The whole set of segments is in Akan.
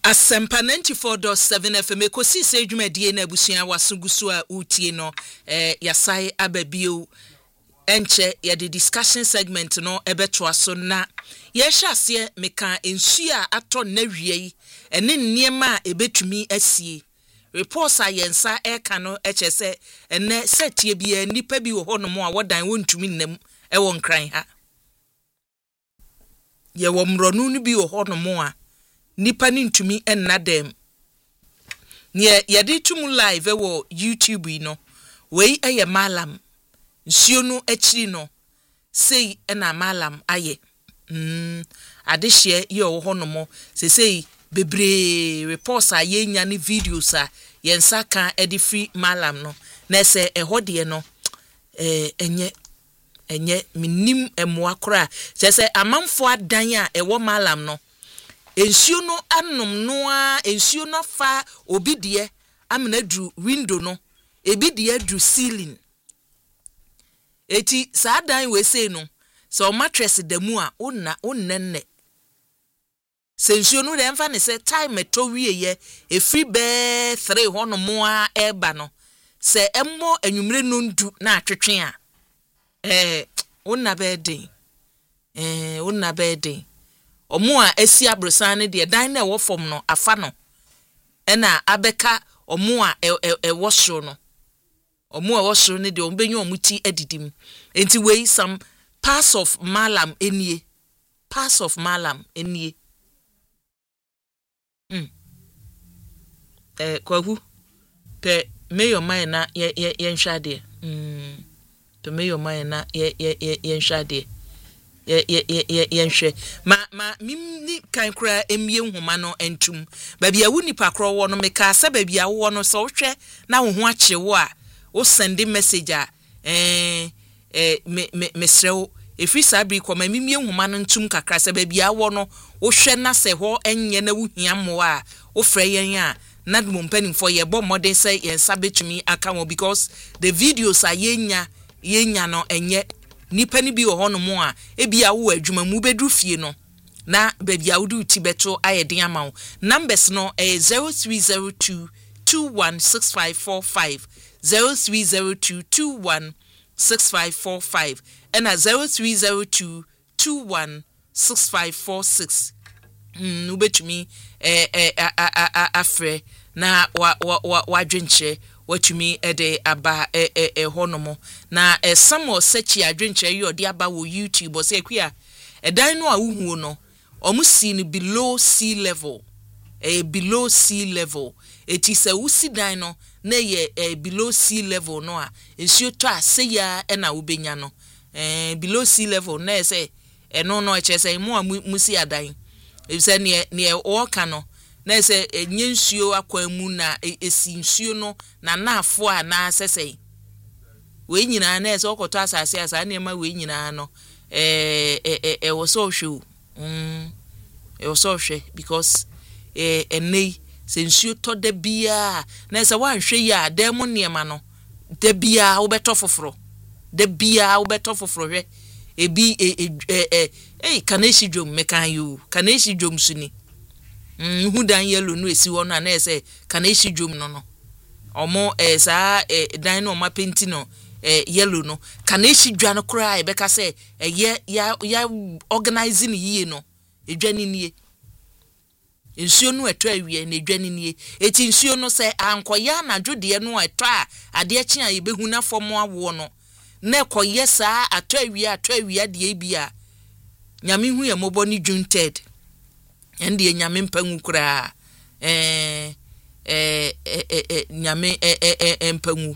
Asempa 94.7 FM kosi se dwumadie na abusua wasogusu a utie no yasai ababio enche ya the discussion segment no ebeto aso na ye hyaase meka ensu a ato na wie ene niema ebetumi asie reports a yensa eka no echese ene setie bia nipa bi wo hono mo a wodan wontumi nnam ewo nkran ha ye wo mronu no bi wo hono mo a nipa ni ntumi enna dem ne yede tum live wo YouTube no wei eye malam nsuo no akiri no sei na malam aye adehye ye wo hono mo sei bebre reports a yenya ne videos a yensa kan edi free malam no na se ehode no enye minim emoa kora se amanfo adan a ewo malam no ensuo no anom no a ensuo no fa obidie amena dru window no ebidie dru ceiling eti saadan we say no so mattress demu a onnenne se ensuo no dem fa ne se time to wieye e free be 3 hono mo a eba no se emmo anwumre no ndu na atwetwe a onna bedin omo a esi abrosan ne de dan na wo fom no afa no ena abeka omo a wo soro no omo a wo soro ne de ombenyu omuti adidim enti we some parts of malam enie kwahu pe meyo mai na ye nhwade to meyo mai na ye nhwade yenhwe ma mimni kan kra emie nhoma no entum ba bia wu nipa kro wo no meka sa ba bia wo no so hwe na wo ho akyewo a wo send message a mesrew efi sabri ko ma mimie nhoma no ntum kakra sa ba bia wo no wo hwe na se ho enye na wo hia mo a wo frɛ yen a na mo mpanin for ye bo modern say yen sabetumi aka mo because the videos a yenya no enye nipa ni bi wo hono mo a ebia wo adwuma mu bedru fie no na bebia wo du tibeto ayeden amawo numbers no 0302 216545 0302 216545 and 0302 216546 ubetumi afre na wa dwenche watumi ede aba honomo na Samuel sechi adwenche yi ode aba wo YouTube o se akua edan no a wuhu no omusi ni below sea level below sea level eti se wusi dan no na ye below sea level no a ensuo to aseya na ubenya no below sea level na se eno no echese mu a musi adan se ne o ka no na se nyensuo akwamu na esi nsuo no na nafo a na asese we nyina na se okoto asase asa na ema we nyina no wo so hwe wo so hwe because enei se nsuo to da bia na se wan hwe ya da mu niema no da bia wo beto foforo hwe ebi kaneshi dwom mekan you kaneshi dwom suni hudan yellow no esi wono na ese kaneshi dwom no omo sa dan no ma penti no yellow no kaneshi dwa no kura e beka se ya organizing yie no edwani nie nsuo no eto awie na edwani nie eti nsuo no se ankoya na dwode no eto a ade chi a yebehu na fom awo no na koye sa ato awie de bia nyame hu ye mobo ni junted ende nyame mpangu kura nyame mpangu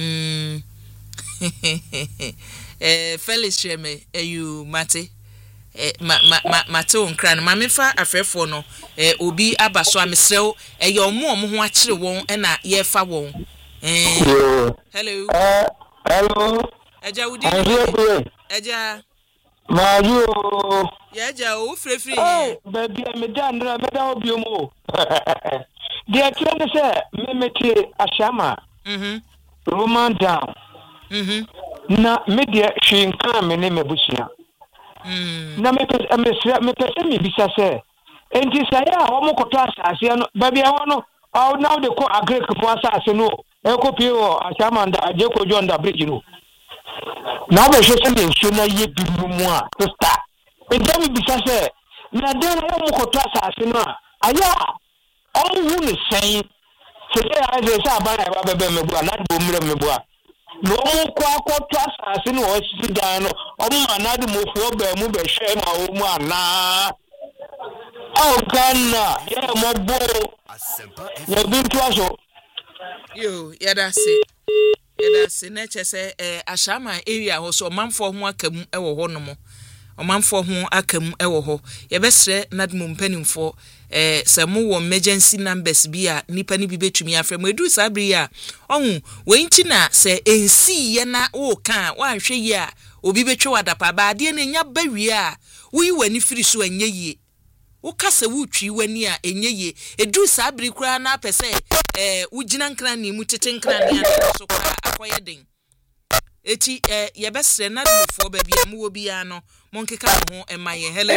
Felix Sheme you mate mate onkra na mamefa afrefo no obi abaso amesrew ye omo ho akire won na ye fa won hello eja udi eja Mario Yaja o free baby me dan obi omo dia trend say me meti ashama Roman down na me dia hwinka me ne mebusia na me pese me bisa say enti say ya omo koto asase no baby e no now they call agree for asase no e ko pie o Ashamanda Ajeko Jonda bridge no now be say nsuo na ye bi mu a sister enti me bisa say na den omo koto asase no aya omo hu ne sen se say aba na ba be mebu na do mre mebu a no omo kwa koto asase no o sisi dan no omo anade mo fu ba mu be hwe ma o mu ana Ghana, yeah, Mobo. You've been to us. Yo, yeah, that's it. Yeah, that's it. Nature say, Ashama area was a man for whom I come ever honomo. A man for whom I come ever ho. Your best not moon penning for some more emergency numbers be a nippany be to me from we do Sabria. Oh, when China say, and see yana o can one she ya, or be betrayed at a pabadian in your barrier. We were ni free so and ye. Ukase wutwi wani a enye ye edu sabri kura na pese ugina nkran ni mutete nkran ni so kwa akoye den eti ye besre na dufo ba bia mu obi ya no monkeka ho emaye hello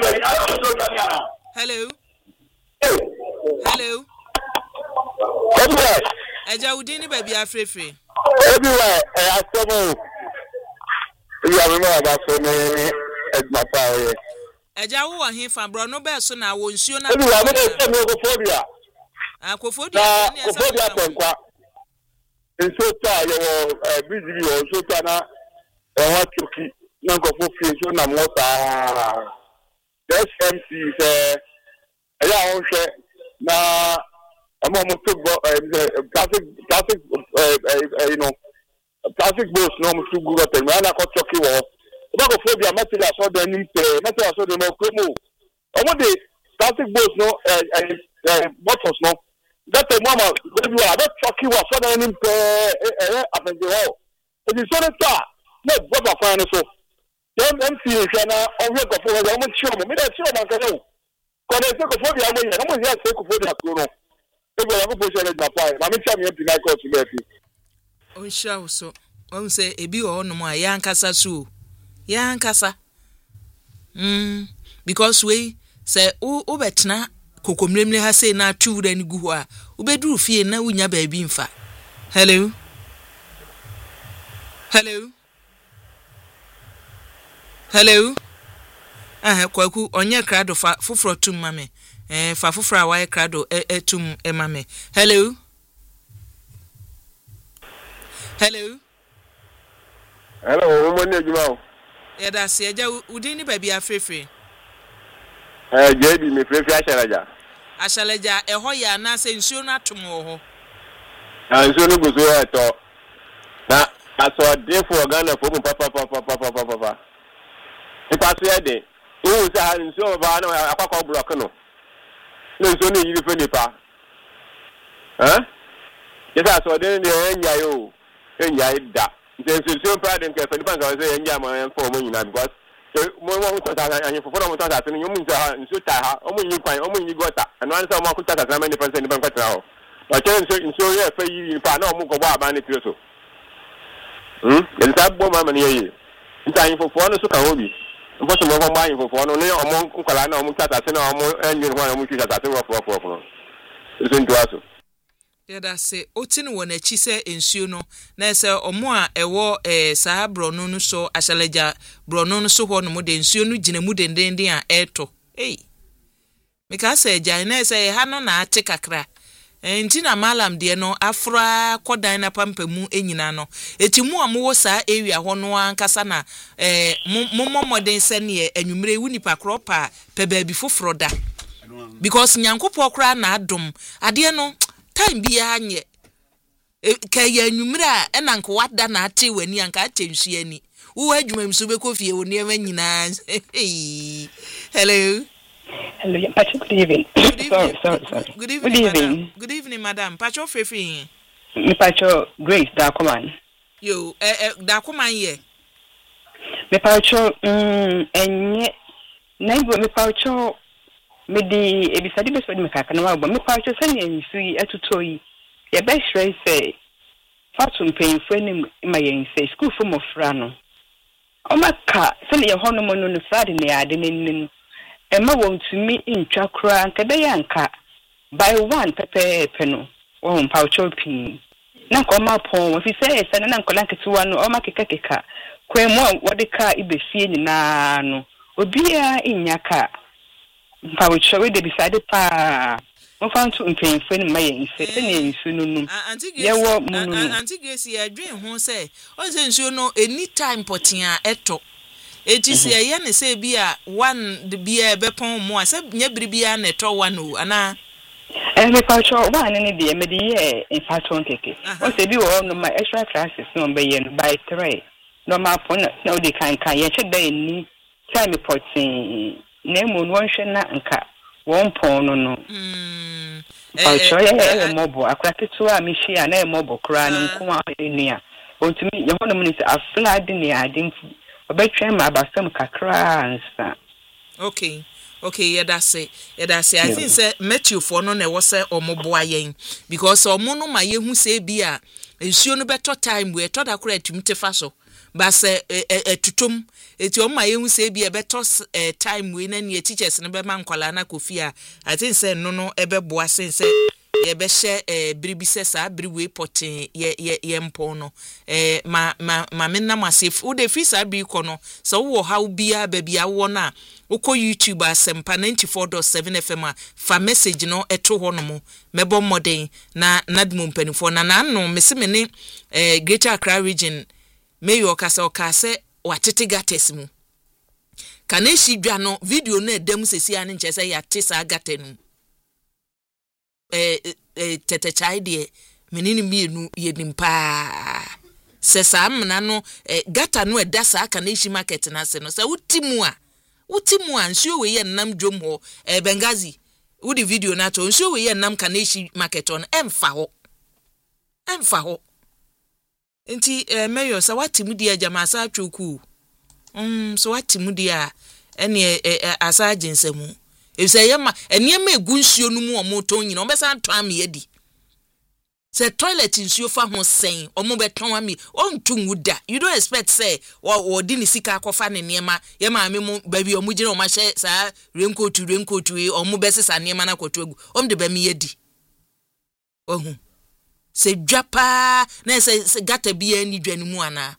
eja udini ba bia frefre everywhere asomo ya me ma ba so me edma pa Eja wo hin fa bro no be so na wo nsuo na ebi wa me se me Akofobia Akofobia ni Akofobia penkwa nsuo ta ye wo bizigi wo nsuo ta na wa tuki na nkofo fi nsuo na mo ta SMC se eya won hwe na amo mo to plastic you know plastic boats no mo to go to me na ko tuki wo Akofobia material so the material so the no promo. Omo the plastic boats no bottles no. That mama you are not talking what so the happen the hall. It is so that no what fine so. Dem MC na on we Akofobia omo chioma me dey chioma kan no. Ko dey Akofobia omo here omo here Akofobia pro no. E go go position na fine. Ma me chia me MP na court me fi. On show so. On say ebi o no mo ya nkasa so. Ya nkasa because we say o betna kokomremle ha say na tuura ni gu ho a obeduru fie na unya ba bi mfa hello kwaku onye krado fa fufro tum mame fa fufro a wa krado etum emame hello mo ne juma Yada se eja udini ba bia frefre JD me frefre ashalaja eho ya na se nsuo na atom ho nsuo no guso eto na aso defo Ghana fo papa ipa so yede o sa nsuo ba na akwakọ block no nsuo no yiri fe nipa yesa so de enya yo enya da nsuo pride nke fe nipa nka se enya ma for mo nyina because mo to ta anyi fofo mo to ta se nyu mu nsuo ta ha o mo nyi kwan o mo nyi gota anu ansa mo akuta ta na nipa se nipa nkwatra ho o che nsuo ye fe yiri nipa na o mo gobo aba ne tire so elisa bo ma mani ye nta anyi fofo no so ka hobi mfo so mo mo anyi fofo no ne o mo nkwala na o mo tata se na o mo enyi ho na o mo twi tata se wo no so ndu aso yada se otini wona chi se ensuo no na se omo a ewo saa brono no so ashaleja brono no so ho no mo de ensuo no gina mu dendenden a eto meka se eja na se ha no na ate kakra enti na malam de no afra kodan na pampamu enyina no etimu amowo saa area ho no ankasa na moden se ne anwumre wunipa kropa pe ba bi foforo da because nyankopɔ kra na adom ade no time bi anye ka ya nwumre a ena nko wada na ate wani anka ate nsuani wo adwuma mso be kofie wo ne nyina hello Pacho, good evening. Sorry. Good evening. Good evening, madam. Pacho Fefi. Me Pacho Grace Dakuman. Yo, Dakuman ye. Me Pacho enye naibu me Pacho me di ebisadi beso di mekaka na wabo me Pacho sanye nsuyi atutoyi. Ye be sure say fatu mpanyimfo ni ma yen say school for mofra no. Omaka sene ye hono mo no Friday ne ade ne Emma won't to me in Chakra and Kabayanka. By one pepe peno, or pouch pin. Nanko ma pon, if he says, and Uncle Lanka to one or Makaka. Quemo, what the car be seen na no. Obia in your car. Pouch show it beside the pa. No found to pay friend my say, soon. Auntie Gracie, I dream who say, oh, since you know any time potia eto. It is a yen say beer one the beer bepon more, said Nebria neto one who, Anna. And if I show one any day, maybe in fact, won't take it. Once they do all my extra classes, no by 3. No, my opponent, no, they can't yet they need time reporting. Name one shana and cat. One pawn no. I show you a mobile. I crack it to a machine and a mobile crying and come out in near. Or to me, the one minute a flood in the idea. A better about some cacra. Okay. Yeah, that's it. I think say Matthew for no was or mobile yen because or mono my who say beer is soon better time we thought I could to mtefaso. But tutum it's your my who say be a better time when any teachers and a man colana kofia. I think say no ebe boasin say ye be share bribi sesa briwe potin ye mpono ma menna masif wo de fisa bi kono so wo how bia babia wo na woko YouTube asempa 94.7 FM fa message no eto ho no mo mebo modern na nadmo mpanifo na no mesemene Greater Accra region Mayor kasa okase watete gates mu kaneshi dwa no video na edem sesi ane nchese ya tesa gatenu tete chai de menini mienu yenim pa sesa amna no gata no edasa kaneshi market na se no se utimu a nsuo we ye nam dwom ho Bengazi udi video na to nsuo we ye nam kaneshi market on emfa ho Enti Mayor sa watimu dia jamasa atwoku so watimu dia ene asa jinsemu If yama eniyema egunsuo no mu omoton nyina obesa anto am yedi se toilet nsuo fa ho sen omo beton am ontu wuda you don't expect say wo di ni sika akofa ne niyema yema ame mu baby omo gire omo hye sa raincoat omo besesa niyema na koto egu om de ba mi yedi ohun se dwapa na se gata bia ni dwani mu ana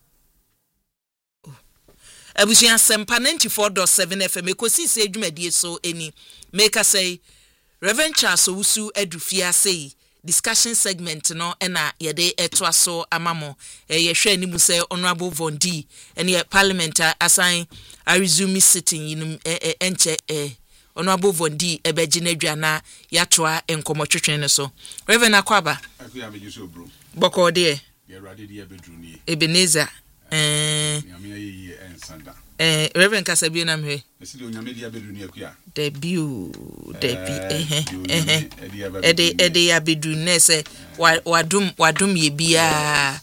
Abusian Sempa 94.7 FM ekosi se dwumadie so eni make say Reverend Charles Owusu adufia say discussion segment no na yede etwa so amamo yehwe ni mu say Honorable Vondi ene parliament assign a resume sitting in enche Honorable Vondi ebegina adwana yatoa enkomotwetwen ne so Reverend Akwaba akuya me yuso bro boko de ye rade de bedru ni Ebenezer Reverend Kasabio na mhe. Esi de onyame dia bedu ni akuya. Debut ede ya bedu ne se wadum ye bia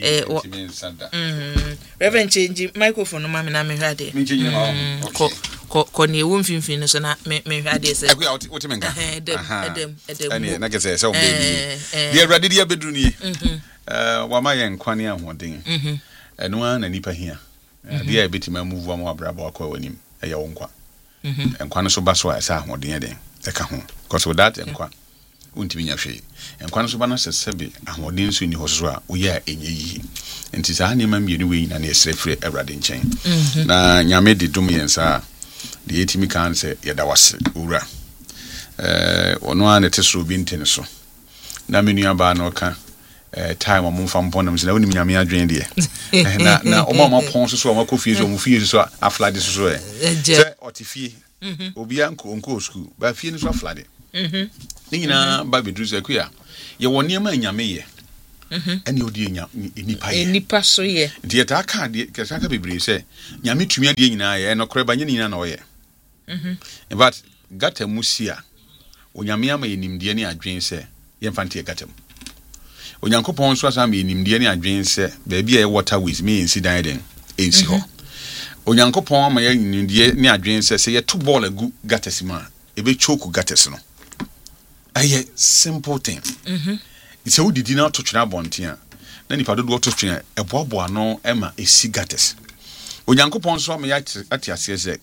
Reverend change microphone ma me na me hwade. Me change ma. Ko ne wo mfimfini so na me hwade se. Akuya what menga. Edem. Ani na kese se o baby. Dia rade dia bedu ni. Wa ma ye nkwane ahoden. Eno na nipa hia dia betima move am abrabo akwa wanim eya wonkwa enkwa no so ba so asa ahoden den eka ho because with that enkwa untimi nya hwe enkwa no so ba no sesebe ahoden so ni hoso a wo ya enye yi enti sa ne ma mienu we na na esrefre awrade nchen na nyame de dum yensa de etimi kan se yeda wase owura ono an etesro bi ntene so na menu aba na oka time am mfa mponam se na woni nyame adwen de na o ma pon so o ma kofie so o mu fie so aflade so se otifie obi anko school ba fie ni so aflade ni nyina ba bedru se kuya ye woni ma nyame ye eni odi nipa so ye de ta ka de ka bebre se nyame tumi ade nyina ye no kore ba nyina na o ye but gata musia onyame ama ye nimde ni adwen se ye mfante gata mu Onyankopon so asam enimde ne adwen se baabi a waterways me insidan den ensi ho Onyankopon ama ya enimde ne adwen se ye to ball agu gatesima ebe choku gates no aye simple thing it's a udidi na to twena bontia na nipa dodo to twena eboaboa no ema esi gates Onyankopon so ama ya ati ase se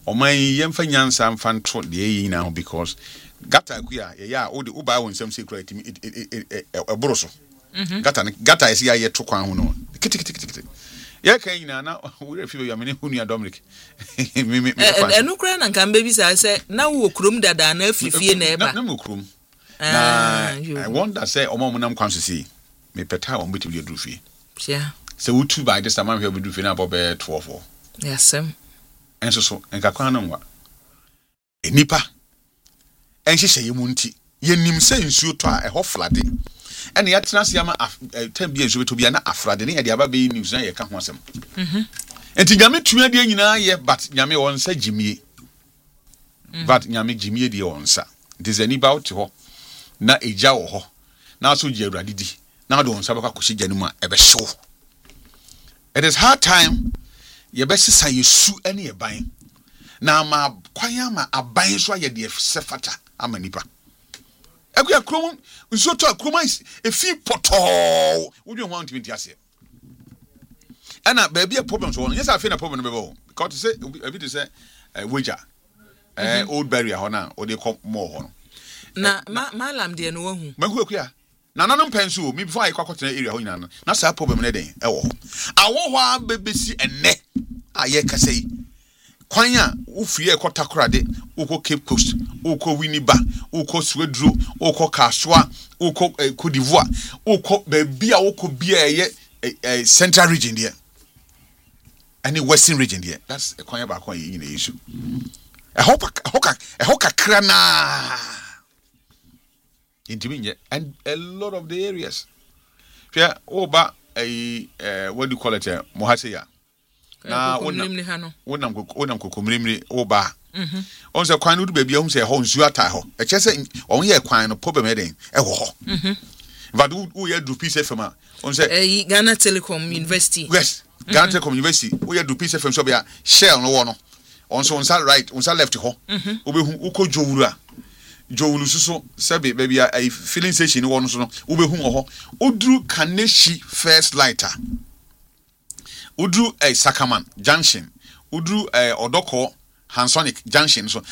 oman yemfa nyansa mfa nto de yi na ho because gata ku ya o de uba won sam secret eboro so gata esi ya yeto kwan ho no kiti ya kan nyina na wo fi ya mene hunu ya Dominic enu kra na kan baby say na wo krom dada na afifie na eba na mo krom na I wonder say omo nam kwan so see me peta o mbeti bi duru fie yeah so we two by this time we do fie na bobe 12 yes enso so enka kwan na nwa enipa enhyehyɛ yemu nti yenim sɛ nsuo to a ɛhɔ flade ɛna yɛtena se ama tambia nsuo beto bia na afrade ne yɛde aba be news na yɛka ho asɛm enti nyame tua de nyinaa yɛ but nyame won sa gimie but nyame gimie de won sa dizani ba wote hɔ na egya wɔ hɔ na so gye awurade di na de won sa bɛkɔ akɔhyɛ gya ne mu a ɛbɛhyew. It is hard time yɛbɛsesa yesu ɛne yɛban na ma kwanya ma aban so ayɛ de sefata ama nipa akuya krom nso to akroma efi poto wo dwe ho antimi ntiase ana ba bia problem so won yes afi na problem no bebo because say ebi to say wager old barrier ho na o de come more ho na malam de no wahu mahu akuya na nanom penso me before I kwakotena area ho nyina na sa problem ne den e wo ho awo ho a bebesi enne aye kasei kwanya ufiri ekota korade uko Cape Coast uko Winneba uko Swedru uko Kaswa uko Cote d'Ivoire uko bebia uko bia ye central region there and the western region there that's kwanya ba kwa yi na issue hoka krana intiminye and a lot of the areas yeah oba what do you call it Mohaseya na wonam kokomrimri oba on se kwan no du bia hu se ho nsu ata ho e che se on ye kwan no problem e den e ho ho vadu wo ye du piece fm on se Ghana Telecom University yes Ghana Telecom University wo ye du piece fm so bia shell no wo no on so on side right on side left ho obehu uko jowuru a jowulu suso sebe bia a filling station wo no so no obehu ho oduru Kaneshi first lighter udru Sakaman Junction udru Odoko Hansonic Junction so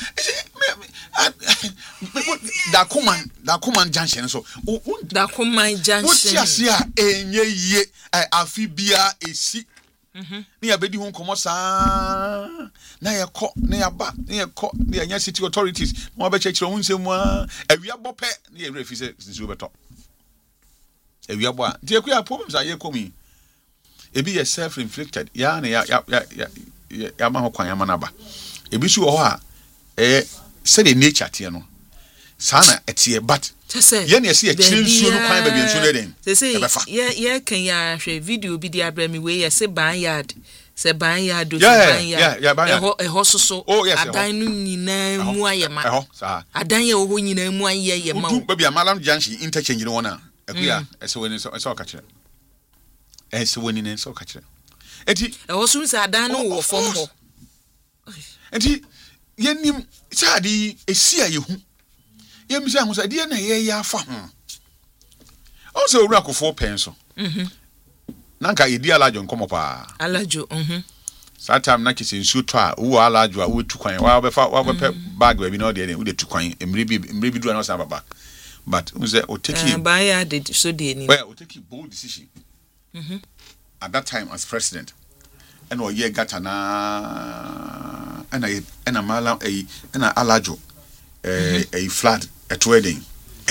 Dakuman Junction so Dakuman Junction what ya see enye ye afibia esi ni abedi hu komo sa na yekọ na yaba na yekọ na yanya city authorities mo ba chechire hu nsem a awia bope na ye refi se nsu beto awia bo a tie ku ya problems a ye komi ebi ye self inflicted ya na ya ma ho kwan ya manaba ebi su ho a say the nature tie no sana etie but ye na se ye chinsu no kwan ba bi nsu ne den ye kan ya hwe video bi di abrami we ye se ban yard se ban yard do eho soso adan no nyina mu ayema eho sa adan ye ho nyina mu ayema o ba bi amalam junction interchange no wona akuya ese woni so ka kire ese woni ne so ka kire enti eho so nsa adan no wo fom ho enti yenim sadi esi ayehu yemisa ho sadi na ye ya fa ho o se owura kofo pen so nanka yedi alajo nkomo pa alajo satam na kisi nsu to a wo alajo a wo tukwan wa be bag ba bi na o de wo de tukwan emre bi do na so baba but unse o take buy ya did so de ni well o take bold decision at that time as president and o ye gata na ana mala ana alajo a flood at wedding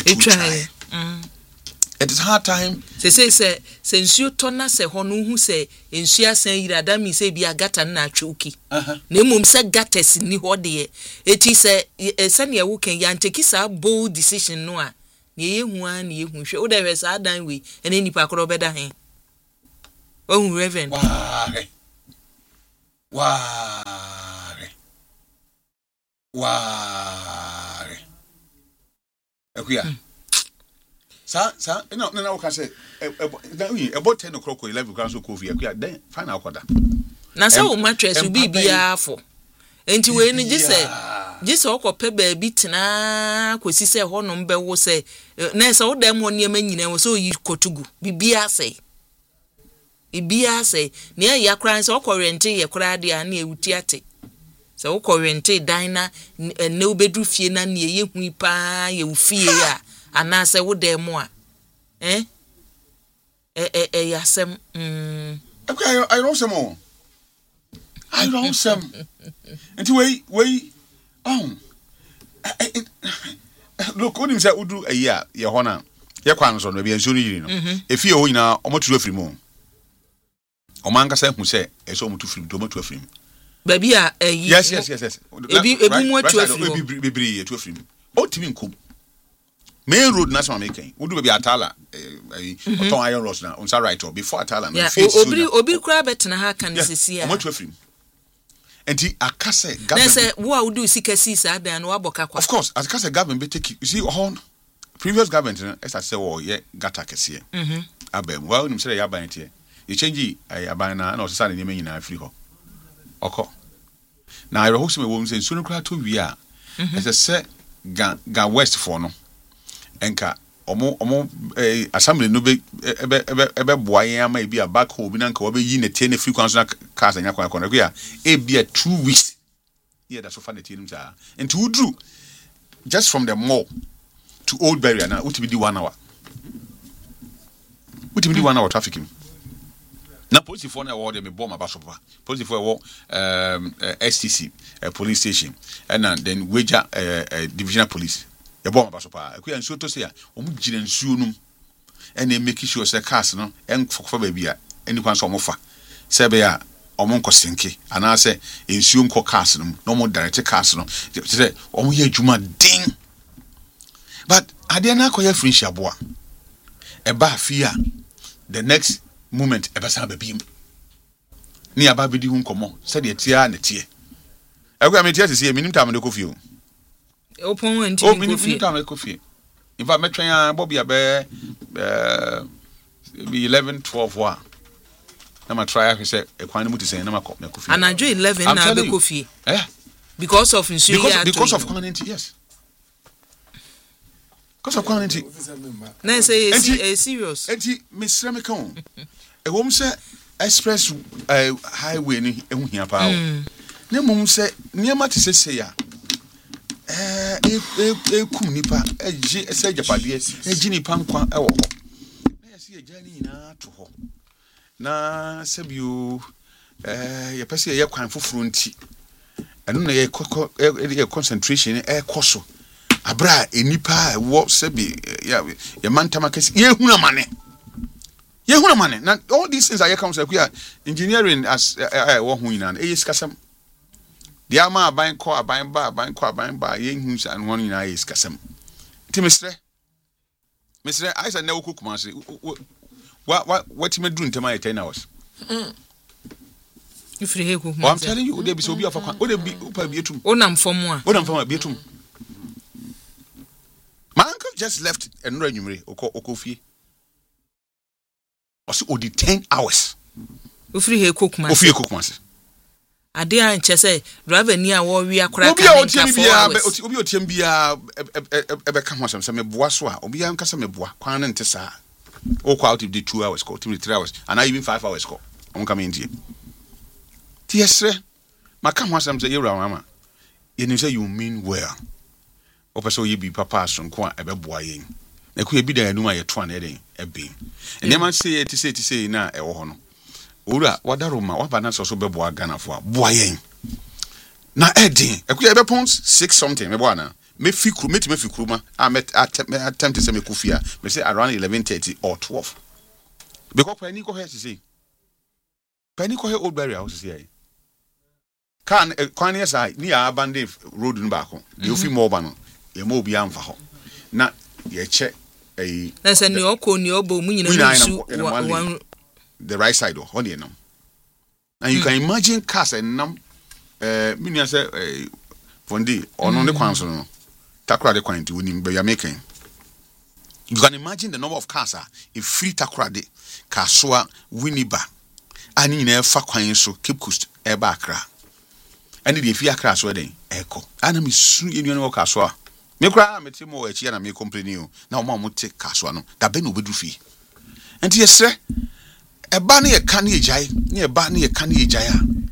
it is hard time say nsuo to na se ho no hu se nsuo asan yira da mi se bia gata na atwoki na mum se gata si ni ho de eti se ne ya wo kan ya nteki sa bold decision no a na ye hu a na ye hu hwe o da hwe sa dan we ene nipa kro beda hen o hu reverend Ware akuya sa na ka say about 10 o'clock or 11 grand so coffee akuya then final quarter na say o mattress u bibia afo enti we ni gise okope ba bi tena kosi say ho no mbe wo say na say o dem ho ne ma nyina wo say yi kotugu bibia say ibia say ne ya kran say okorente ye kra de a na ewuti ate So wo korente dan na ne obedru fie na ne ye hu pa ye wo fie a ana se wo dem a yasem okay I don't some I don't some until we look when him say udu a year ye hona ye kwan so no be enso no yiri no efie ho nyina omotu afiri mu o man ka say hu say eso omotu afiri do omotu afiri baby a yes ebi mu atu afiri bibiri atu afiri o timi nkom main road national making udu baby atala oton iron rods na on sa right or before atala na obi kura betena ha kan sisi a omotu afiri enti akase government say wo a udu sikasi sa dan no aboka kwa of course as akase government be take you see all previous government as I say wo ye gata kese abem well nim say ya ban tie you change aban na o sesa ne nyina afiri ho oko na I hope me wo say sunu kra to wi a as say ga west for no enka omo assembly no be ebe boa yen ama bi a back home bi na nka wo be yi ne tie ne free council cars anya kwa kwa ya e bi a 2 weeks here that so far the tie nim sa into udru just from the mall to Old Barrier na uti be 1 hour uti be 1 hour trafficking na police for na wo de me bomb abasopa police for wo STC police station and then Wager divisional police ya bomb abasopa akuya nsuo to se ya omu gire nsuo num ene make sure say cars no enfofa ba bia eni kwan so omofa se be ya omo nkosenke ana se nsuo nko cars no no mo direct cars no se omo ye adwuma din but ade na akoya fringe aboa e ba afia the next moment e besa ba bim ni aba bedi hu nkomo se de tia na tie akuya me tie se ye minim tam de kofio open when to coffee. In fact, metren Bobby abe be 11 12 wa. Na ma try I say e kwan mu ti say na ma coffee. And ajo 11 na be coffee. Because of because of quantity, yes. Because of quantity. Na say serious. Enti mesra me kan. E wom say express highway ni ehu hia pa o. Na mum say niam ati say ya. Kum nipa eji ese japade eji nipa nkwa ewo ho na yesi eja ni nyina to ho na sebio ye pese ye kwan foforo nti enu na ye concentration koso abra enipa wo sebi ye mantama kesi ye huna mane na all these things are come say engineering as wo hu nyina e yesikasam dia ma aban ba ye hu san won nyina ye sikasam ti mesre I said na wo kuma se what me do ntema 10 hours if you hear I'm telling you there be so be of o dey be upa bietum onam fom bietum my uncle just left enro anwumre okofie o se odi 10 hours ofiri he kokuma ofiri kokuma se ade an chese driver ni a wo wi akora kan obi otiem bia ebe ka ho asem se meboa so a obi an kasa meboa kwan nte sa o kwa out of the 2 hours call 3 hours and even 5 hours call on come in ti yesre maka ho asem se yewura mama ye ni say you mean well o person ye bi papa so nko a ebeboa yen na ku ye bi dan anu ma ye to an eden ebe ene man say ti say na e wo ho no ora wadaroma wabana so beboa Ghana fo a boa yen na edin ekuya be pounds 6 something me boa na me fikru ma attempt to say me kufia me say around 11:30 or 12 because pani ko here to say pani ko here Old Barrier house say kan kwan yes I ni abandon road no ba ko de ofi mo ba no ye mo obi amfa ho na ye che na say ni oko ni obo mu nyina su the right side on the now and you can imagine cars and num meaning say fondi on the kwan so no takura de kwan ti woni be ya making you can imagine the number of cars if free takura de kasoa winiba ani na fa kwan so Cape Coast e ba Accra ani de fi Accra so den eko ana mi su enu no kasoa me kura me ti mo echi na me complain o na o ma mo te kasoa no da be no bedu fi enti yesre eba na ye ka na ejai na eba na ye ka na ejai a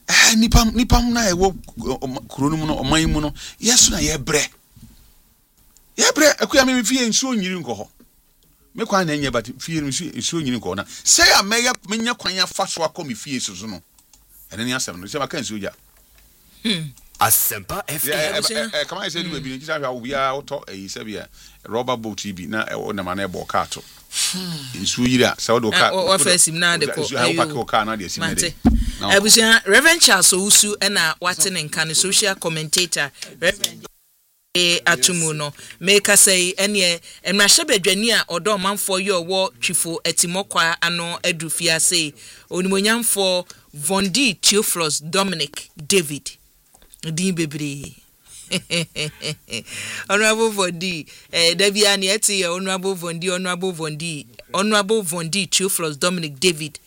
nipam na ewo kuro mu no oman mu no yeso na yebre akuya me fie nsuo nyiri nko ho me kwan na enye but fie nsuo nyiri nko ho na say a menya kwan afa so akọ me fie susu no ene ni asem no say maka nsuo ja Asempa FM. Come on, say do be nti we are auto say be rubber boat bi na na ma na e bo car to nsuo yiri a say do car o first na de ko ayo car na de sim de abusia Reverend Charles Owusu na wate ne nka ne social commentator Reverend atumu no make say ene emrahye badwani a odo manfo ye owo twifo etimokwa ano adufia say onimonyamfo Vondi Theophilus Dominic David Din bebre Honorable Vondi Davia ni eti Honorable Vondi Theophilus Dominic David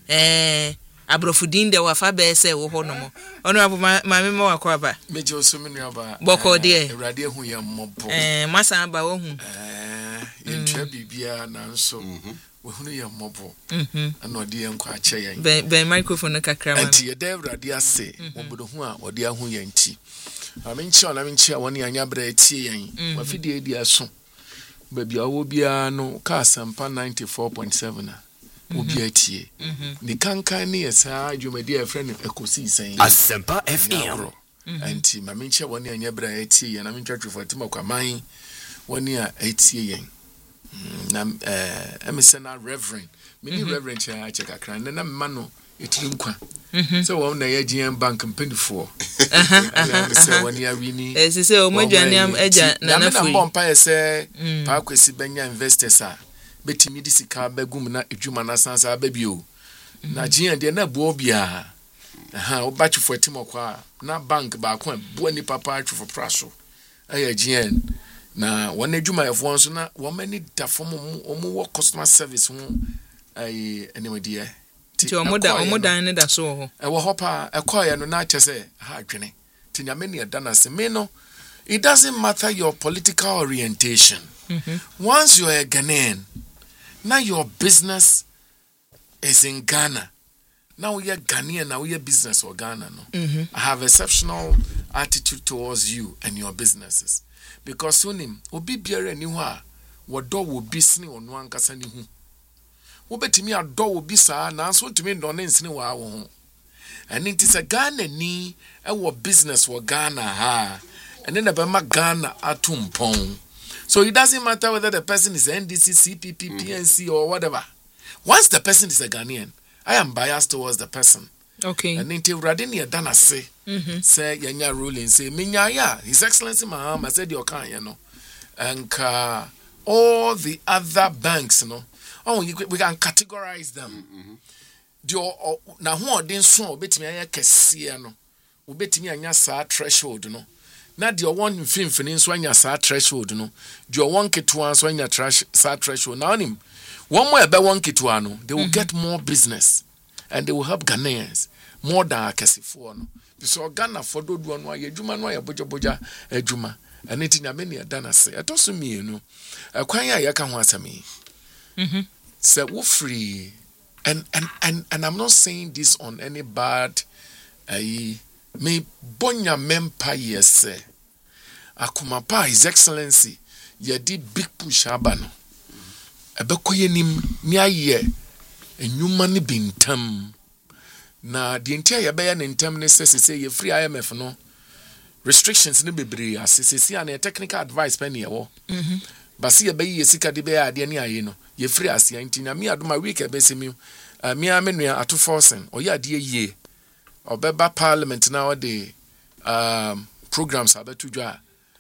abrofudin de wafa be se wo honomo Honorable mame ma wakwa ba meje osomini aba boko de Awurade hu ye mmobbo masa ba wo hu yentwa bibia na nso we hunu ye mmobbo ana ode ye nkwa ache yen ben microphone kakra ma anti ye de Awurade ase obodo hu a ode ahu ye nti amenchi a woni anya bra etie yen wafide edi aso babia wo bia no ka Asempa 94.7 na obi atie ni kankan ni esa adwumadi a friend ekosi sen Asempa FM anti mamenchi woni anya bra etie yen na mentwatwefo timakwaman woni a etie yen na emisena reverend mini reverend cha kakra na mma no etiri nkwa so wo na ye GM bank mpenifo se woni awini se o modwane am eja na na na bompa ye se pa kwesi benya investors a betimi di sika bagum na edwuma na sansa babio na GM de na buo bia wo batchfo etimokwa na bank ba ko buo ni papa atwfo praso aye GM na wona edwuma yefo nso na wo mani da fom omo wo customer service ho ai anyway ti omodan ne da so ho wo hopa ekoye no na chese ha adwene ti nyame ne da na se me no it doesn't matter your political orientation once you're a Ghanaian now your business is in Ghana now you're Ghanaian now your business or Ghana no I have exceptional attitude towards you and your businesses because unim obi biara ni ho a wodo wo bisni ono ankasa ni hu wo betimi ado wo bisa na so ntimi ndo ne nsini wa wo ho ani nti se Ghana ni e wo business wo Ghana ha ene na be ma Ghana atumpon so it doesn't matter whether the person is NDC CPP PNC or whatever once the person is a Ghanaian I am biased towards the person okay and nti urade ne dana se say yanya ruling say menya ya His Excellency Mahama said your kan ye no and all the other banks no we can categorize them na ho odin so obetimi anya kese no obetimi anya sa threshold no na the one mfimfini nso anya sa threshold no the one ketua nso anya sa threshold na onim one more ebe one ketua no they will get more business and they will help Ghanaians more than akesifo no so Ghana for do no ayedwuma no ayebojoboja adwuma aneti nyame ne dana se etoso mienu akwan ya yaka ho asami so we free and I'm not saying this on any bad me bonya mempa yes akumapa His Excellency yedi big push abano ebekoye nim ni aye enwuma ne bintam na the entire yabaya ne ntam ne say ye free IMF no restrictions ne bebre asese and technical advice pen ye wo basi yabayi sika de be ade ne aye no ye free asia ntina mi adoma week ebesemi mi amenua ato forcing oye ade yie obeba parliament na ode programs abetu dwa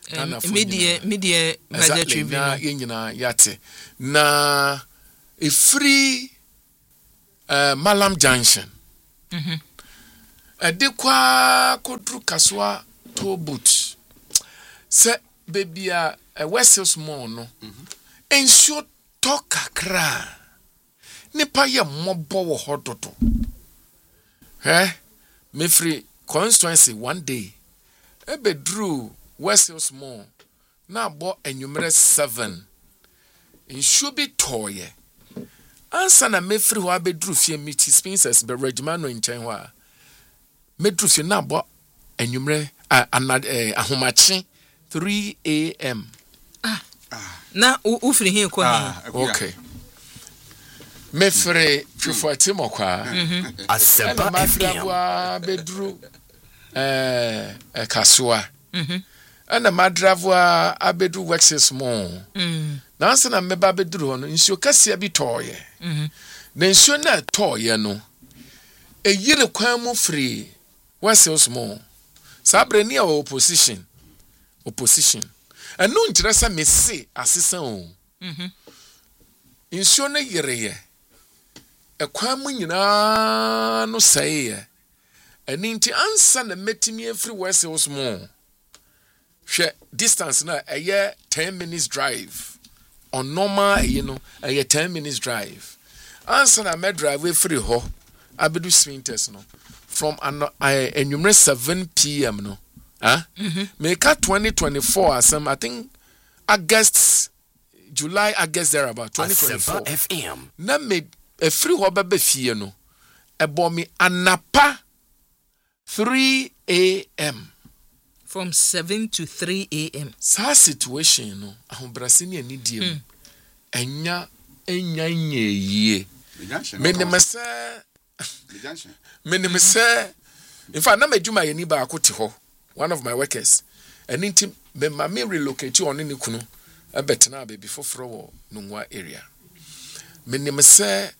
media budget review na yenyina yate na a free Malam Junction adekwa kodru kaswa to boot se bebia West Small no ensure toka kra nipa ye mobo wo hododo me free constituency one day ebedru West Small na bo enwumere 7 ensure be toye ansa na me free ho abedru fie meet Spencers be regiment no nchen ho a medru na bo anwumre ahomache 3 a.m. na ufiri hin ko hin. Okay. Me free twofati mokwa. Asempa FM. Bedru Kasua. Ana madravwa abedu Wexes mo. Na ansa na meba bedru no nsuo kase bi toye. Na nsuo na toye no eyire kwan mu free Wexes mo. Sabre ni opposition. Anu nkyeresa mese asesa o. Nsuo na yereye. Ekwan mu nyina no saye. Ani nti ansa na metimi afri Wexes mo. Hwe distance na 10 minutes drive. On normal, 10 minutes drive. Answer na me drive free ho. Abedu Swinters no. From enumerate 7 p.m. no. Make 2024 asem I think July August there about 2024. FM. Na me free ho bebe fie no. Ebo mi anapa 3 a.m. From 7 to 3 a.m. Sa situation no ahobrase ne ani diem. Enya ye. Menimese in fact na medjuma ye ni ba akoti ho. One of my workers. And intim me relocate on ni kunu abetena baby foforo wo Nungwa area. Menimese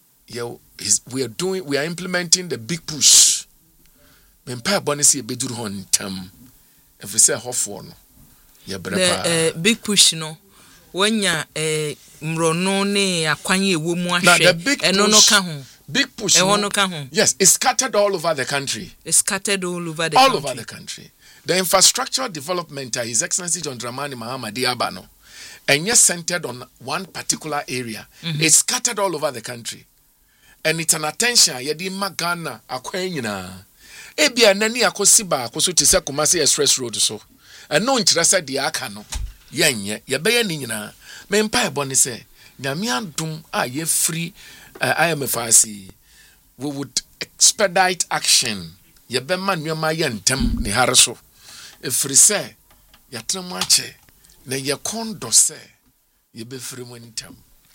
we are implementing the big push. Mempa bonisi beduru ho ntam. If we say hofo no the big push no wanya mrono ne akwanye ewo mu ahwe eno no ka ho big push no ka ho. Yes, it's scattered all over the country. Over the country. The infrastructural development His Excellency John Dramani Mahama Diaba no and yes centered on one particular area. It's scattered all over the country. And it's an attention yedi magana akwenyina. Ebia nani akosiba akoso tise Kumasi Express Road so. Eno nkyeresa de aka no. Yenye yebeye ni nyina. Me mpa eboni se nyame adum a ye free IMFRC we would expedite action. Yebema nneoma ye ntem ne hare so. Efri se yatremu ache na ye kondo se yebe free mu ntem.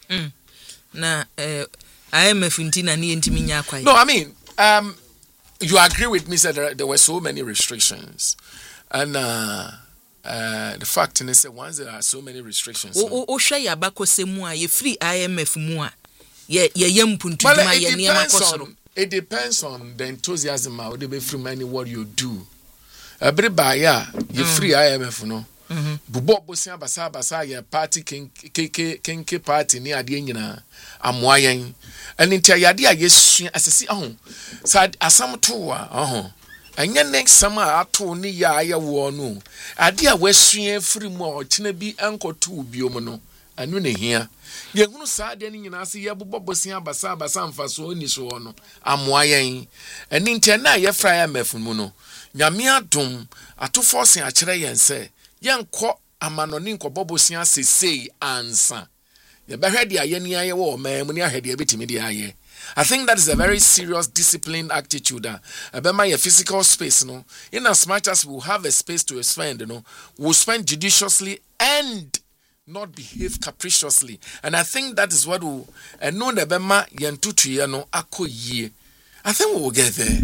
Na IMF ntina ne ntimi nya kwai. No, I mean you agree with me that there were so many restrictions, and the fact is that once there are so many restrictions, hwɛ yabakose mu a ye free IMF mu a ye mpuntu ma ye niam akosoro. It depends on the enthusiasm of the free money what you do. Everybody you free IMF no. Bubo bosia basa ye party king party ni ade nyina amoayen eni ntia yade a yesu asesi sad asam to a anya next sama ato ni ya ayewo no ade a wasua free mu a okina bi enkoto biom no anu ne hia ye hunu saa de ni nyina ase ye bubo bosia basa mfaso oni so no amoayen eni ntia na ye fra IMF mu no nyame adom ato force a kire yense yenko amanoni nkobobosia sesei ansa ye behwede ayeni aye wo ma mu ni ahwede betimi de aye. I think that is a very serious disciplined attitude about your physical space no in as much as we have a space to spend we'll spend judiciously and not behave capriciously, and I think that is what we know the bema yentutu no akoyie. I think we will get there.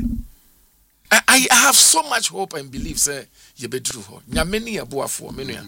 I have so much hope and belief say yebedru ho nyameni aboafo menua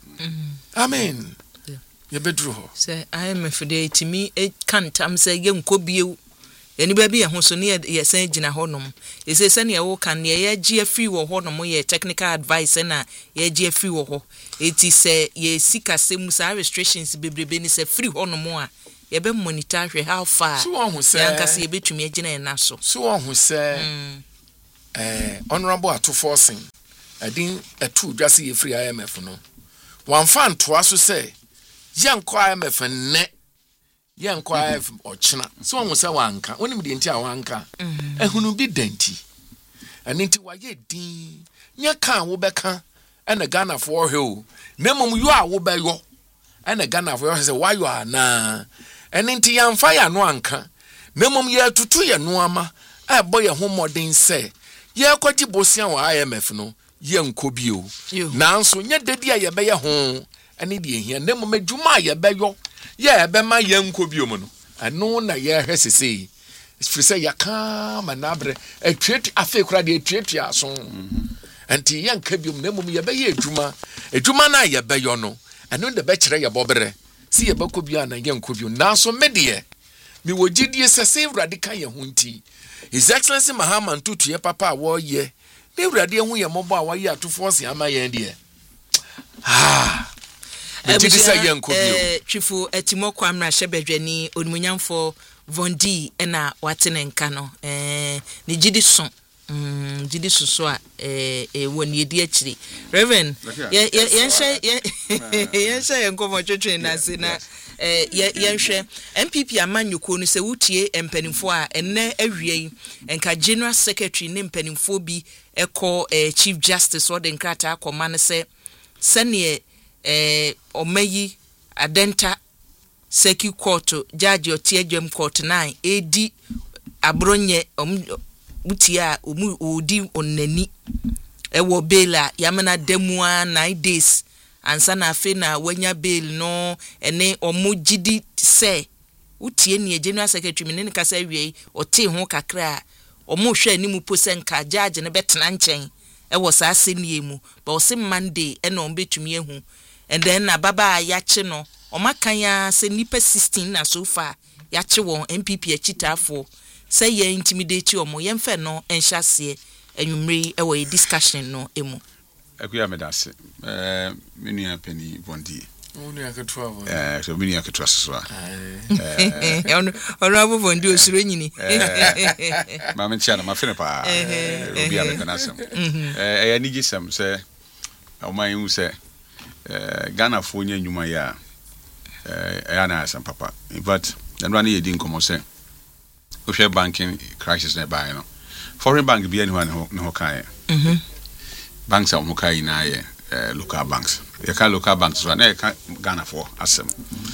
amen yebedru ho say I am for the timi can't am say yenkobie eni ba bi ye ho so ne ye san gina honom e say se ne wo kan ye gie free wo honom ye technical advice na ye gie free wo ho eti say ye sika semu sa restrictions bebrebe ni say free honom a ye be monitor how far so won ho say yanka say betumi agina na so won ho say honorable ato forcing adin atu dwase ye free IMF no wan fan to aso say yanko IMF ne yanko IMF ochina so won say wanka wonim de nti a wanka ehunu bi danti aninti waye din nya kan wo beka ena Ghana for hell na mom yo a wo be yo ena Ghana for say why you are na aninti yamfa ya no anka na mom ye tutu ye no ama ebo ye ho modern say ye kwaji bosia wa IMF no ye nkobio nanso nya dadi a ye be ye ho ane de ehia na mo madwuma ye be yo ye be ma ye nkobio mu no ano na ye hwesesei frisa ya ka manabre etwet afekura de etwetwe aso anti ye nkabiom na mo ye be ye adwuma na ye be yo no ano de be kire ye bobere si ye bakobio na ye nkobio nanso medie mi wogidie sese radical ye hunti His Excellency Mahama Ntutu ye papa wo ye ne urade hu ye mobo a waye atofo se ama ye ndie Ejidi say ye nkobio twifu etimokwa amra hyebedwani onimunyamfo Vondi na watene nka no ne gidi so gidi so a woni edi akiri Reverend yenhye enkomo twetwe na se na yenhwe MPP amanyuko no se wutie empanimfo a enne awie enka General Secretary ne empanimfo bi eko Chief Justice ode nkrata akoma ne se omayi adenta Seki Court Judge Otiegem Court 9 edi abronye mutia odi onnani ewo bail yamana demua 9 days ansa na afi na wanya bail no ene omugidi se utie ne General Secretary me ne kasa wie ote ho kakra omuhwe animu posenka judge ne betena nchen ewo saa senie mu ba ose Monday ena ombetumi ehu and then na baba yache no omakanya se nipa 16 na so far yache won MPP achitafo say ye intimidate omo yemfe no enhyase enwumri ewo e discussion no emu akuya medase menua pani Vondi onu aketwa so menua aketwa so onu abu Vondi osuro nyini ma mencha na ma fene pa obi amekanasem ya nigisem se oman hu se Ghana fo nya nyuma ya na asem papa in fact then run ye din komo se o share banking crisis na buy no foreign bank bi ani no ho kan banks am ho kai na ye local banks ye ka local banks so na ye ka Ghana fo asem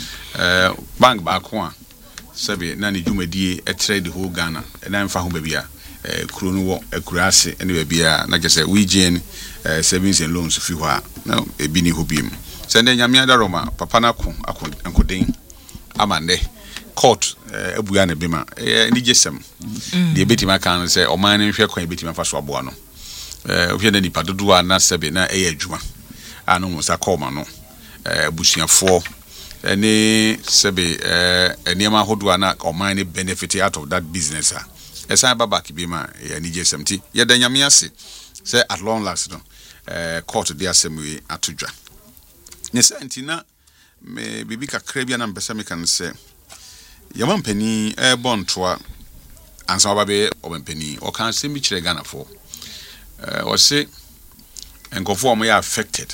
bank ba ko a sebe na ni dwumadie trade whole Ghana na mfa ho ba bia kuro no wo akurase ene ba bia na je se we gen savings and loans fi ho a na ebi ni ho biem sende nyame adaroma papa na ko akoden amande court abuya na bema ni jesem de betima kan se o man nhwe kwan betima fa so aboa no ohwe na nipa dodo na sebe na adwuma anu musa koma no busuafo ni sebe eniema hodo na o man benefit out of that business esa baba kibema ni jesem ti ye da nyame ase say at long last no court de assembly atodwa ne sentina me bibi kakra bia na mpesa me kan se yama mpani bontoa ansa babe obampani o kan se mi kire Ghana fo o se enkofo mo ya affected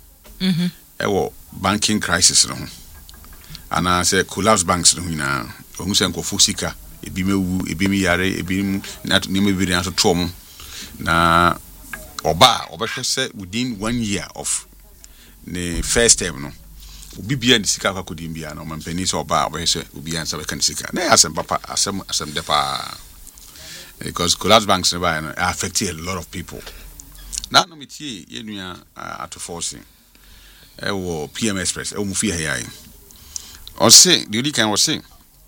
ewo banking crisis no ana se collapse banks no hina o hu se enkofo sika ebi mewu ebi mi yare ebi na me bi na so tom na oba obehwe se within 1 year of the first time no obi bia ni sika akodi bia no mampani so oba obehwe se obi ansa be kan sika na asem papa asem depa because collapse banks no affected a lot of people na no metie yenua ato forcing ewo PM Express ewo mu fie hayai o se the only can was say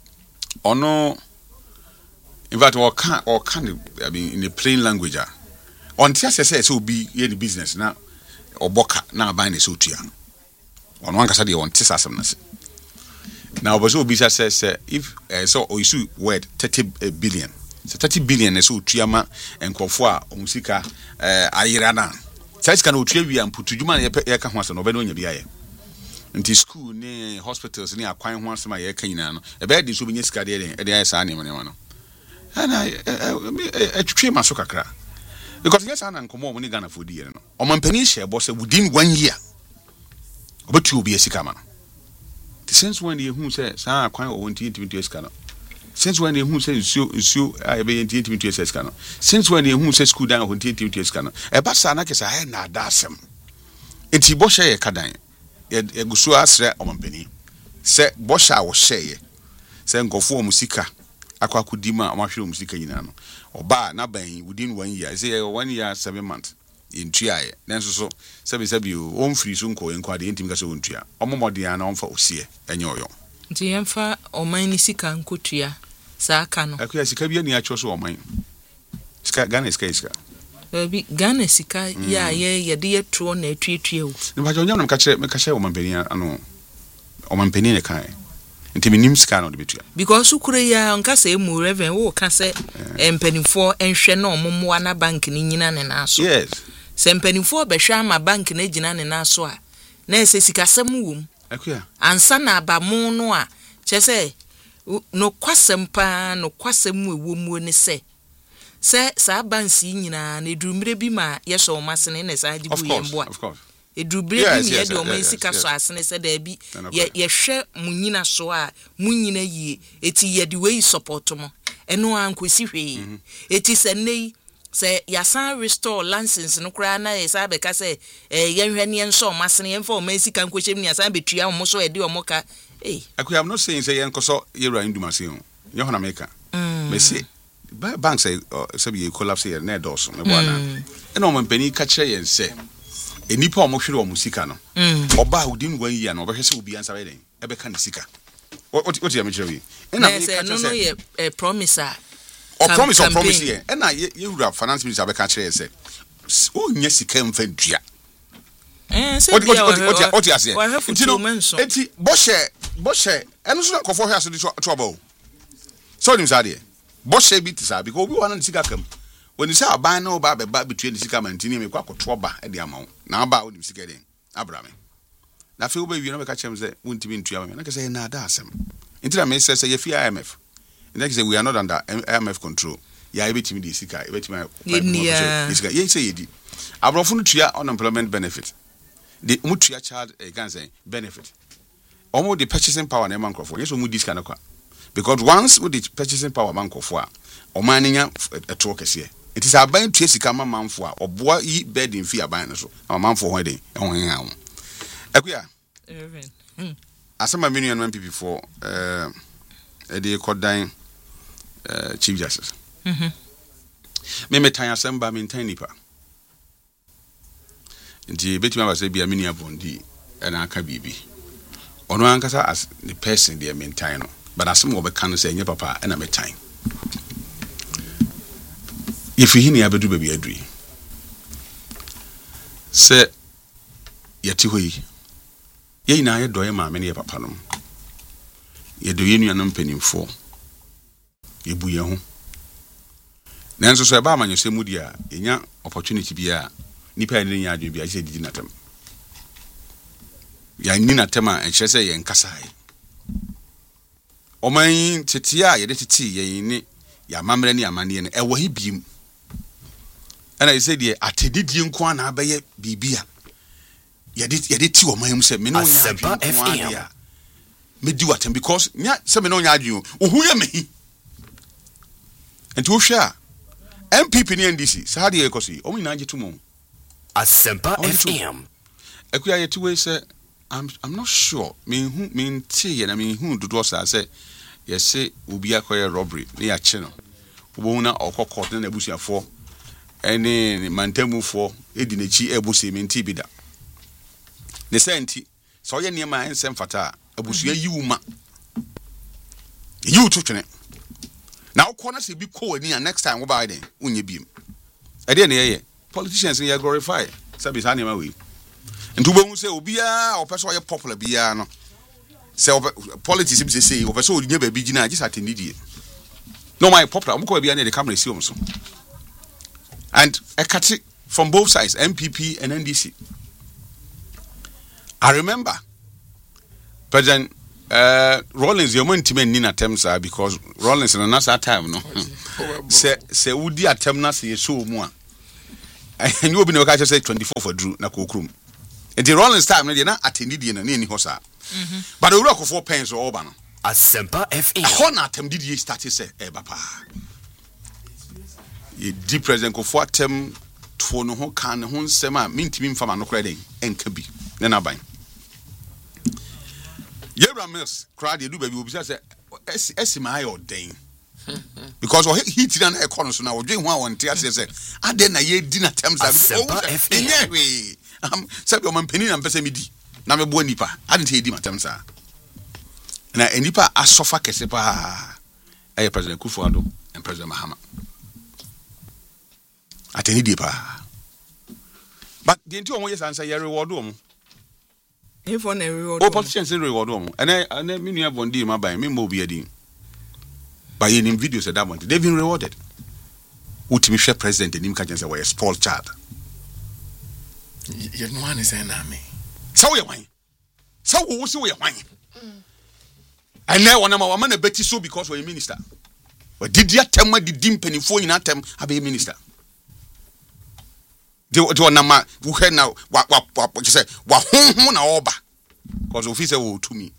ono in fact or can I mean in a plain language on tia say so be any business na oboka na ban na so tua on wan kasa de on tisasem na se now but so be say if so isu word 30 billion so 30 billion so tua ma enkofo a omusika ayira na sai sika na otua wi amputudwuma na ye ka ho ase no be no nya bia ye nti school ni hospitals ni akwan ho ase ma ye ka nyina no e be de so binya sika de e de aye sa ne no ana etwetwe maso kakra because yes ana nkomo mo ni Ghana for die no o mampani share boss within 1 year obetu obi esika ma no the sense when you who say sa akwan o wonti intimate esika no since when you who say nsu be intimate esika no since when you who say school down o wonti intimate esika no e ba sa na kesa he na adasem enti bo share kadan e gusu asre o mampani se bo sha wo share se nkofo o musika akwa ma amahwere musika nyina no oba na ban within 1 year say 1 year 7 months intuaye nanso so sabi o mfiri so nko enko ade ntimi ka so ontua omomode ana omfa osie enye oyo nti yemfa oman ni sika nkotua saa aka no akwa sika bia ni acho so oman sika Ghana sika bi Ghana sika ya ye de yetro na atwetwe o ne ba jonya no me ka che oman pani ano oman pani ne kan nti minim sika no de betua because ukure ya nka se emu reven wo ka se empanifo enhwe na omomwa na bank ni nyina ne na so yes se empanifo behwe ama bank na gina ne na so a na ese sika sam wom akwa ansa na abamu no a che se no kwasem pa no kwasem ewomu ne se sa bansi nyina na edurumre bi ma yeso masene na sa di bu yemboa of course edurumre bi ye de oman sika so asene se da bi ye hwe munyina so a munyina yie eti ye de we support mo eno ankosi hwe eti se nei se yasan restore license no kra na ye sa be ka se ye hwe ne enso masene ye mfa oman sika nkohyem ne yasan betua mo so e de omoka akwa I'm not saying say yen koso ye ra indumase ho ye hona meka me say banks say you collapse here na dos me bwana eno man pani ka kire yen se enipa o mo hwere o musika no oba within 1 year no obehwe se obi answer den e be ka ne sika what you am kire wi ena me ka kire se no promise promise here ena ye hura finance minister be ka kire se o nya sika mfandua what you say enti boshe eno so nkofo hwe aso di trouble so nim sade boshe bi tisa because obi wana sika kam when you say aban na oba be ba between the sika mantini me kwa koto ba e de amawo na aba onim sika den abrame na fe oba wi na be ka chem say wontimi ntua me na ka say na da asem intira me say ye fi IMF and like say we are not under IMF control ya ebetimi di sika ebetimi sika ye say yedi abrofo no tua unemployment benefit the mutua child say benefit almost the purchasing power na mankrofo yes o mu diska na kwa because once with the purchasing power mankrofo a o maninya eto kese it is aban tua sika ma manfo a oboa yi burden fi aban no so na manfo ho den ho hen ho akuya asema menu no MPP for e dey kodan chief justice me metan asamba me tan nipa nti betima ba se bia menu abondi na aka bibi ono ankasa as the person dey maintain no but asem wo be kan say nye papa na metan if hini abedu baby adui se yati hoyi ye ina ye doye ma me ne papa no ye doye nuanom panimfo ye buye ho nanso so e ba amanyo se mudi a enya opportunity bia nipa ne nya adwe bia se didi natam ya ni natam a enche se ye nkasa oman tetia ye de teti ye ni ya mamre ni amane ne e wo hi biem ana ye se de atedidie nko ana abaye bibia ye de ti oman mu se me no nya adwe me di watem because nya se me no nya adwe o hu ye me enti wo hwa MPP ni NDC sa hade ekosi o mu na age tumo Asempa FM akuya ye tiwe se I'm not sure me ntie na me hu dodo sa se ye se obi akoye robbery ne ya che no obo na okokot na abusuafo ene mantamufo edi na chi ebusi me nti bida ne senti so ye niema ensem fata abusua yiwuma yiwu twetwene na ukona se bi ko ani next time wo ba den unye biem e de ne ye politicians ye glorify sabi sa niema we ntubo mu se obia opeso ye popular bia no se politics bi se opeso odinye ba bi gina just atendidie no my popular mo ko bia ne the camera see so and I cut it from both sides MPP and NDC. I remember President Rollins your man nina terms because Rollins na that time no se udi atem na se so mu a and you obi no ka say 24 for Drew na kokrum and the Rollins time na attended na ni ho sa but the rock of 4 pence or ba no Asempa FM ho na atem did ye start say e bapa ye di president ko fo atem to no ho kan ho nsem a mintimi mfama no kra den enka bi na ban Yebra Mills crowd you do baby obi say esi my or den because he did an economy so now doing one tear says I then I dinner terms we said your man penny and pesemidi na me bo nipa I didn't hear him terms na nipa asofa kese pa President Kufuor and President Mahama at any day pa but the entire one yes answer your reward if on a reward politicians reward and then me have one deal my by me mo be a by in videos at that one they've been rewarded ultimate share president and him can say we're a spoiled child you know one is an army so we wine so we see we wine and now one of man bet so because we're a minister but did you tell me the dim penny for in that time I be a minister do na who head now what you say wa hon na oba because officer will to me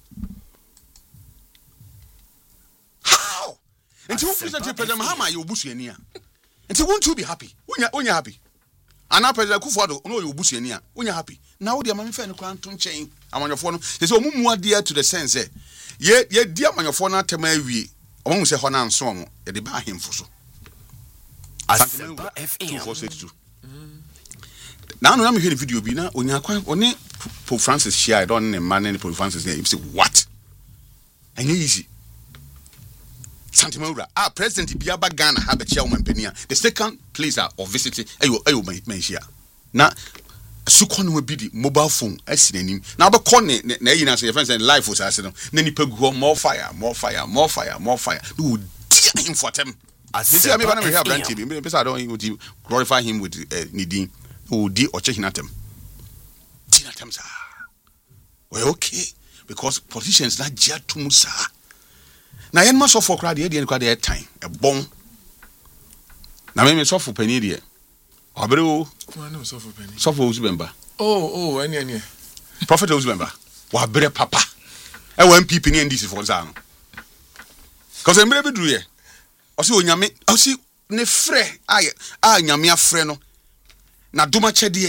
how until officer to President Mahama you busuania until won't you be happy when you happy and now President Kufuor no you busuania when you happy now the man fe no kwan to nchen amanyofo no say omumu adea to the sense ye di amanyofo na tema awie omu se ho na nso omo ye de ba ahemfo so Asempa FM 2462 now no me hear the video bi na onyakwan oni Pope Francis share I don't know man Pope Francis there you say what and easy Santimaura president biaba Ghana ha be chia o mampania the second place of visit ayo mention na sukon we bi di mobile phone asinanim na be call na yi na say friends and life was asino na nipa gu more fire do him for them as I me bana me hear brand TV me I don't even glorify him with nidin who di oche hinatem tinatem sa well okay because politicians na jia tum sa na yen ma so for crowd e dey crowd time e bon na me so for penny dey obere o no so for penny so for uzbemba any prophet uzbemba wa bere papa e wa mpp ni ndc for za no cause emre be duru ye o si onyame o si ne frɛ a nyame afrɛ no na doma kyɛdeɛ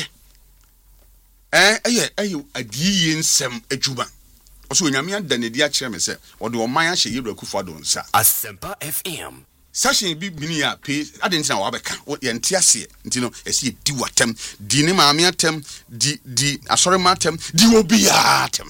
ɛyɛ adiye nsɛm adwuma o si onyame anda ne di akyerɛ me sɛ o de ɔman ahyɛ Yewura Kufuor nsa Asempa FM session bi bini a pe adentina wa bɛka yɛ nte ase nti no ɛsi di watam di ne maame atam di asɔre ma atam di obi atam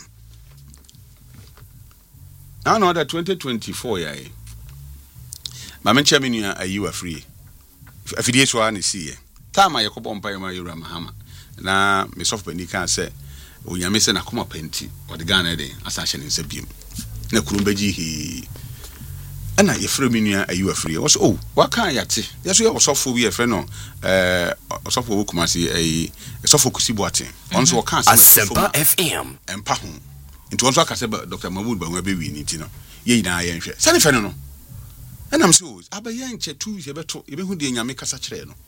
now that 2024 yae maame nkyɛn mi nua ayi wa free afidie so a ne sie time a yɛkɔbɔ mpa yɛma Yewura Mahama na me soft pani kan sɛ onyame sɛ na koma penti ɔde Ghana de asa hyɛ ne nsa biem na kurum bɛgyi he ana yɛfrɛ mi nua ayi wa free wɔ so waka yate yɛso yɛ ɔsɔfo wi yɛfrɛ no ɔsɔfo wo kumase ayi ɔsɔfo kusibo aten ɔnso wɔka sɛ Asempa FM empa ho nti ɔnso aka sɛ Dr. Mahmoud Bawumia bɛwi ni nti no yɛ nyinaa yɛnhwɛ sɛ ne fɛ no enam so abaya nche 2 yebeto yebehu de nyame kasa kire no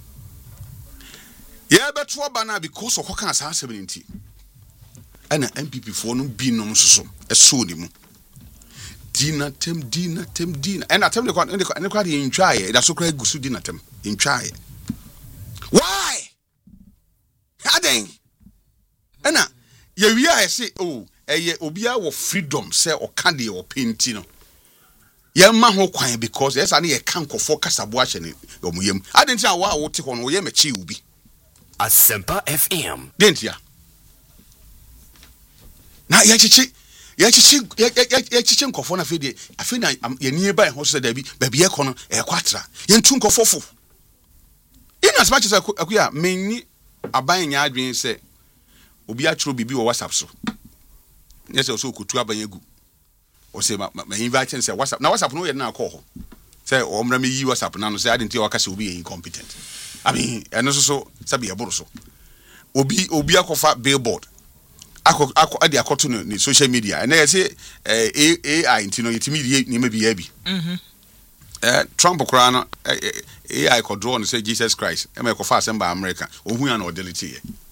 yebeto oba na because okoka asa 70 ana MPP fo no bi nom soso eso ni mu dina tem ena tem ne kwa de ntwaye da so kra gusu dina tem ntwaye why aden ena ye wi a se eye obia wo freedom se oka de o penti no yemma ho kwan because yes ani ye kan kofo kasabo ahye ne omuyem adentia wa wote ho no ye mechi ubi Asempa FM dentia na yachichi nkofo na fedie afena ye nie bai ho so da bi e kono e kwatra ye ntu nkofofo ina as much as akuya menni aban nya adwen se obi atro bibi wo WhatsApp so yes so kutu aban egu o say ma invite say WhatsApp na WhatsApp no ye na call ho say o mra me yi WhatsApp na no say adenti waka say obi incompetent I mean eno so sabi eboro so obi akofa billboard ako ade akoto no ni social media and say AI intino yetimi ni mabi ya bi Trump kora no AI ko draw no say Jesus Christ e ma ko fa asem ba America ohun ya na o delete ye